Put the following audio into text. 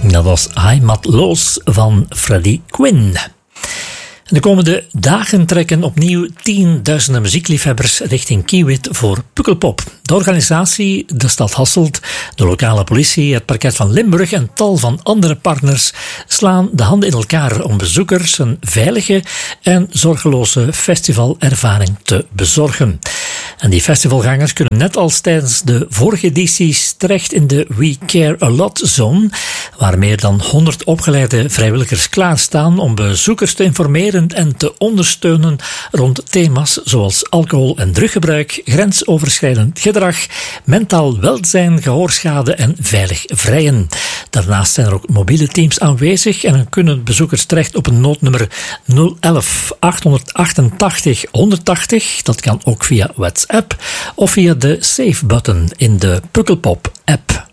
Dat was I'm Not Lost van Freddie Quinn. De komende dagen trekken opnieuw tienduizenden muziekliefhebbers richting Kiewit voor Pukkelpop. De organisatie, de stad Hasselt, de lokale politie, het parket van Limburg en tal van andere partners slaan de handen in elkaar om bezoekers een veilige en zorgeloze festivalervaring te bezorgen. En die festivalgangers kunnen net als tijdens de vorige edities terecht in de We Care A Lot Zone, waar meer dan 100 opgeleide vrijwilligers klaarstaan om bezoekers te informeren en te ondersteunen rond thema's zoals alcohol- en druggebruik, grensoverschrijdend gedrag, mentaal welzijn, gehoorschade en veilig vrijen. Daarnaast zijn er ook mobiele teams aanwezig en dan kunnen bezoekers terecht op een noodnummer 011 888 180. Dat kan ook via WhatsApp of via de Save-button in de Pukkelpop-app.